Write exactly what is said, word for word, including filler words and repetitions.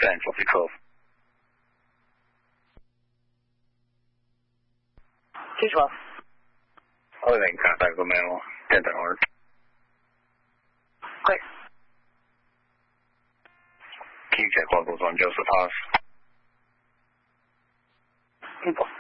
站主持客服。 清楚吗？ 我哋隔大個名咯，聽到我。 會。 聽起來廣東話就是他。 聽懂。